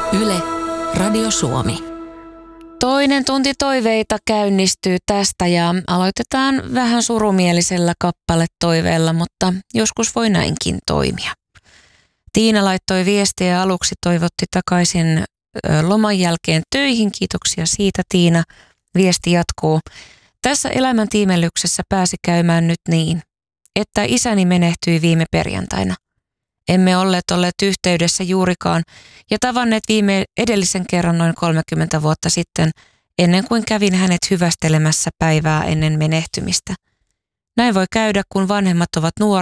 Yle, Radio Suomi. Toinen tunti toiveita käynnistyy tästä ja aloitetaan vähän surumielisellä kappaletoiveella, mutta joskus voi näinkin toimia. Tiina laittoi viestiä ja aluksi toivotti takaisin loman jälkeen töihin. Kiitoksia siitä, Tiina. Viesti jatkuu. Tässä elämän tiimellyksessä pääsi käymään nyt niin, että isäni menehtyi viime perjantaina. Emme olleet yhteydessä juurikaan ja tavanneet edellisen kerran noin 30 vuotta sitten, ennen kuin kävin hänet hyvästelemässä päivää ennen menehtymistä. Näin voi käydä, kun vanhemmat ovat nuoria